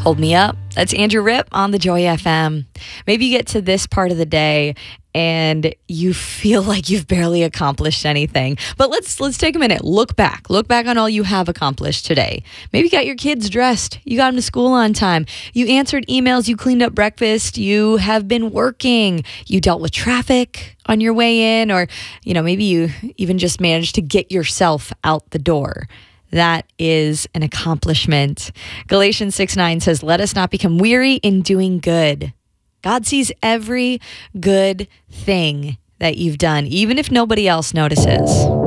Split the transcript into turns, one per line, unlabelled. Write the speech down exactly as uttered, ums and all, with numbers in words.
Hold Me Up. That's Andrew Ripp on the Joy F M. Maybe you get to this part of the day and you feel like you've barely accomplished anything. But let's let's take a minute. Look back. Look back on all you have accomplished today. Maybe you got your kids dressed. You got them to school on time. You answered emails. You cleaned up breakfast. You have been working. You dealt with traffic on your way in. Or, you know, maybe you even just managed to get yourself out the door. That is an accomplishment. Galatians six nine says, let us not become weary in doing good. God sees every good thing that you've done, even if nobody else notices.